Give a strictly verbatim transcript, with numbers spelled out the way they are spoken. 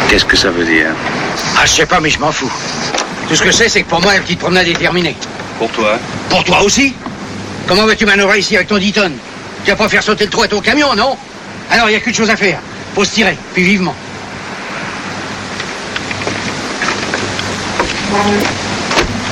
Qu'est-ce que ça veut dire? Ah, je sais pas, mais je m'en fous. Tout ce que je sais, c'est que pour moi, la petite promenade est terminée. Pour toi? Pour toi aussi? Comment vas-tu manœuvrer ici avec ton dix tonnes? Tu vas pas faire sauter le trou à ton camion, non? Alors, il n'y a qu'une chose à faire. Faut se tirer, puis vivement.